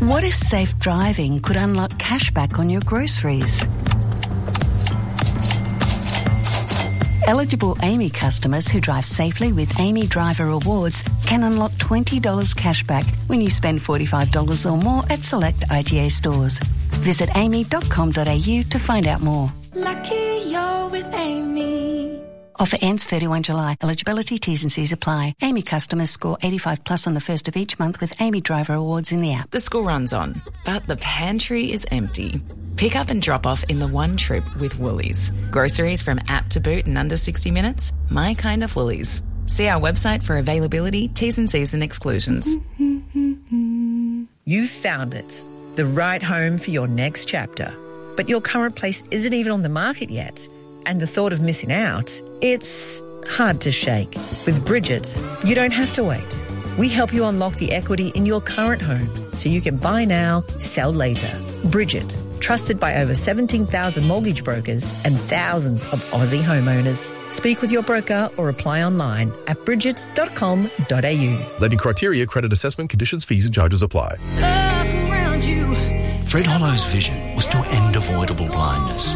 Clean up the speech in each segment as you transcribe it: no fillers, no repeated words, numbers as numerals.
What if safe driving could unlock cashback on your groceries? Eligible AAMI customers who drive safely with AAMI Driver Rewards can unlock $20 cashback when you spend $45 or more at select IGA stores. Visit aami.com.au to find out more. Lucky you're with AAMI. Offer ends 31 July. Eligibility, T's and C's apply. AAMI customers score 85 plus on the first of each month with AAMI Driver Awards in the app. The school runs on, but the pantry is empty. Pick up and drop off in the one trip with Woolies. Groceries from app to boot in under 60 minutes. My kind of Woolies. See our website for availability, T's and C's and exclusions. You've found it. The right home for your next chapter. But your current place isn't even on the market yet. And the thought of missing out, it's hard to shake. With Bridget, you don't have to wait. We help you unlock the equity in your current home so you can buy now, sell later. Bridget, trusted by over 17,000 mortgage brokers and thousands of Aussie homeowners. Speak with your broker or apply online at bridget.com.au. Lending criteria, credit assessment, conditions, fees and charges apply. Look around you. Fred Hollow's vision was to end avoidable blindness.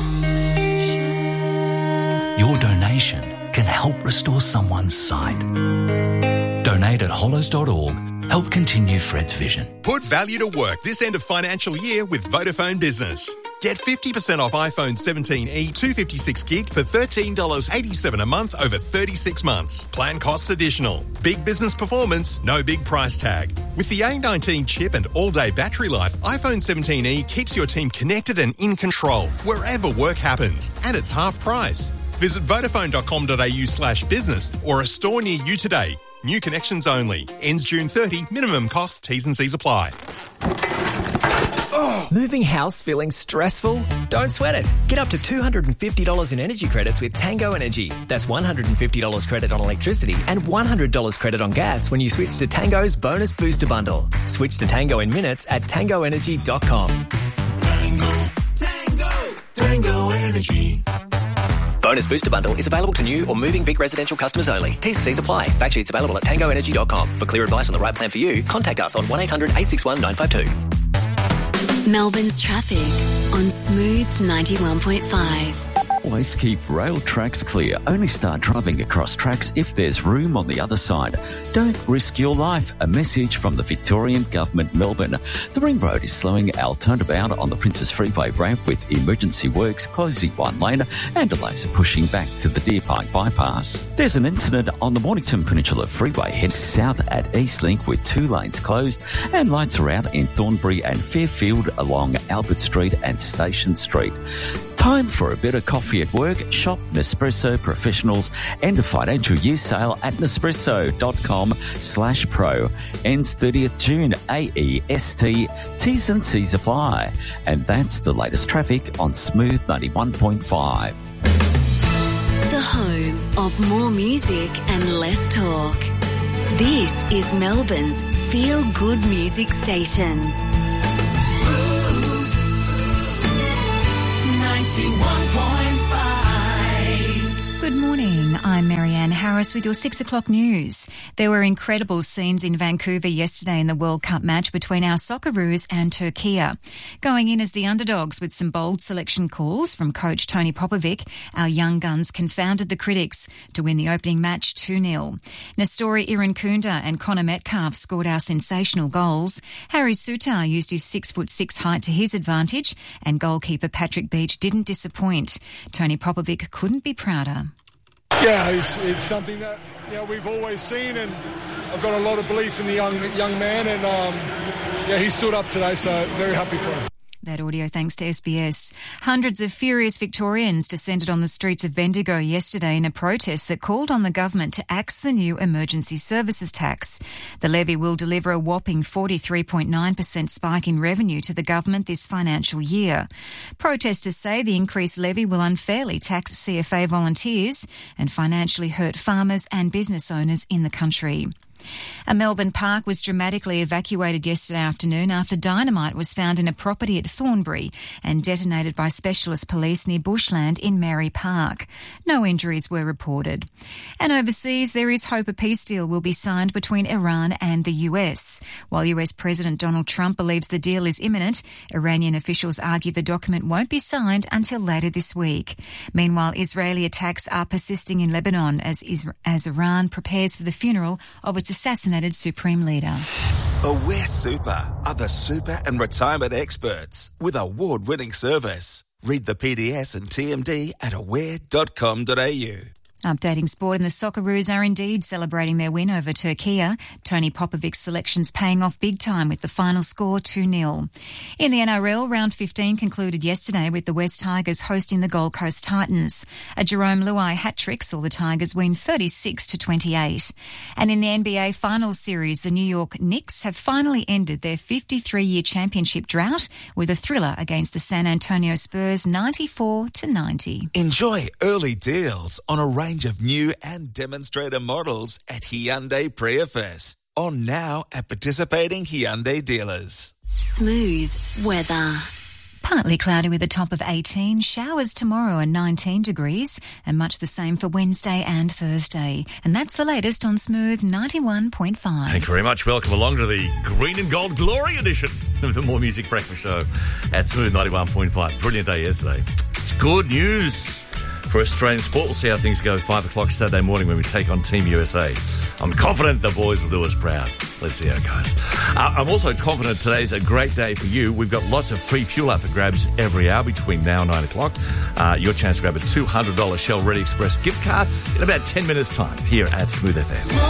Your donation can help restore someone's sight. Donate at hollows.org. Help continue Fred's vision. Put value to work this end of financial year with Vodafone Business. Get 50% off iPhone 17e 256 gig for $13.87 a month over 36 months. Plan costs additional. Big business performance, no big price tag. With the A19 chip and all-day battery life, iPhone 17e keeps your team connected and in control wherever work happens. And it's half price. Visit vodafone.com.au/business or a store near you today. New connections only. Ends June 30. Minimum cost, T's and C's apply. Moving house feeling stressful? Don't sweat it. Get up to $250 in energy credits with Tango Energy. That's $150 credit on electricity and $100 credit on gas when you switch to Tango's Bonus Booster Bundle. Switch to Tango in minutes at tangoenergy.com. Tango Energy. Bonus Booster Bundle is available to new or moving Vic residential customers only. T's and C's apply. Fact sheets available at tangoenergy.com. For clear advice on the right plan for you, contact us on 1-800-861-952. Melbourne's traffic on Smooth 91.5. Always keep rail tracks clear. Only start driving across tracks if there's room on the other side. Don't risk your life. A message from the Victorian Government, Melbourne. The Ring Road is slowing our turnabout on the Princess Freeway ramp with emergency works closing one lane and delays are pushing back to the Deer Park bypass. There's an incident on the Mornington Peninsula Freeway heading south at Eastlink with 2 lanes closed and lights are out in Thornbury and Fairfield along Albert Street and Station Street. Time for a bit of coffee at work. Shop Nespresso Professionals and a financial year sale at nespresso.com/pro. Ends 30th June. AEST. T's and C's apply. And that's the latest traffic on Smooth 91.5. The home of more music and less talk. This is Melbourne's feel-good music station. Smooth 91.5. Good morning, I'm Marianne Harris with your 6 o'clock news. There were incredible scenes in Vancouver yesterday in the World Cup match between our Socceroos and Turkey. Going in as the underdogs with some bold selection calls from coach Tony Popovic, our young guns confounded the critics to win the opening match 2-0. Nestori Irankunda and Connor Metcalf scored our sensational goals. Harry Sutar used his 6'6" height to his advantage and goalkeeper Patrick Beach didn't disappoint. Tony Popovic couldn't be prouder. Yeah, it's something that we've always seen, and I've got a lot of belief in the young man, and he stood up today, so very happy for him. That audio thanks to SBS. Hundreds of furious Victorians descended on the streets of Bendigo yesterday in a protest that called on the government to axe the new emergency services tax. The levy will deliver a whopping 43.9% spike in revenue to the government this financial year. Protesters say the increased levy will unfairly tax CFA volunteers and financially hurt farmers and business owners in the country. A Melbourne park was dramatically evacuated yesterday afternoon after dynamite was found in a property at Thornbury and detonated by specialist police near Bushland in Mary Park. No injuries were reported. And overseas, there is hope a peace deal will be signed between Iran and the US. While US President Donald Trump believes the deal is imminent, Iranian officials argue the document won't be signed until later this week. Meanwhile, Israeli attacks are persisting in Lebanon as Iran prepares for the funeral of its assassinated Supreme Leader. Aware Super are the super and retirement experts with award-winning service. Read the PDS and TMD at aware.com.au. Updating sport, and the Socceroos are indeed celebrating their win over Turkey. Tony Popovic's selections paying off big time with the final score 2-0. In the NRL, round 15 concluded yesterday with the West Tigers hosting the Gold Coast Titans. A Jerome Luai hat-trick saw the Tigers win 36-28. And in the NBA Finals Series, the New York Knicks have finally ended their 53-year championship drought with a thriller against the San Antonio Spurs 94-90. Enjoy early deals on a range of new and demonstrator models at Hyundai Priya Fest. On now at participating Hyundai dealers. Smooth weather. Partly cloudy with a top of 18. Showers tomorrow and 19 degrees, and much the same for Wednesday and Thursday. And that's the latest on Smooth 91.5. Thank you very much. Welcome along to the Green and Gold Glory edition of the More Music Breakfast Show at Smooth 91.5. Brilliant day yesterday. It's good news for Australian sport. We'll see how things go 5 o'clock Saturday morning when we take on Team USA. I'm confident the boys will do us proud. Let's see how it goes. I'm also confident today's a great day for you. We've got lots of free fuel up for grabs every hour between now and 9 o'clock. Your chance to grab a $200 Shell Ready Express gift card in about 10 minutes' time here at Smooth FM.